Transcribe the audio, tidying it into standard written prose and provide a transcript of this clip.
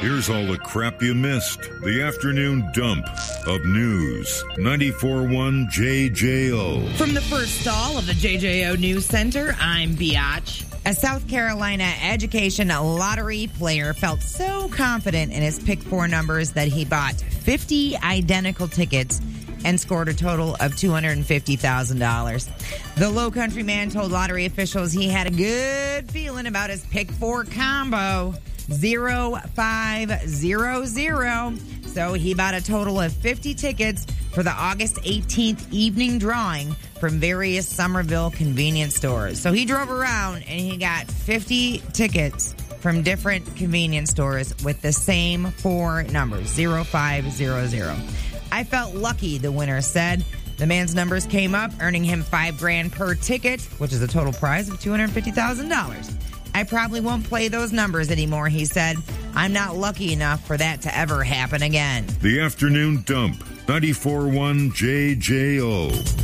Here's all the crap you missed. The afternoon dump of news. 94.1 JJO. From the first stall of the JJO News Center, I'm Biatch. A South Carolina education lottery player felt so confident in his pick four numbers that he bought 50 identical tickets and scored a total of $250,000. The Low Country man told lottery officials he had a good feeling about his pick four combo, 0500. So he bought a total of 50 tickets for the August 18th evening drawing from various Somerville convenience stores. So he drove around and he got 50 tickets from different convenience stores with the same four numbers, 0500. I felt lucky, the winner said. The man's numbers came up, earning him $5,000 per ticket, which is a total prize of $250,000. I probably won't play those numbers anymore, he said. I'm not lucky enough for that to ever happen again. The afternoon dump. 94.1 JJO.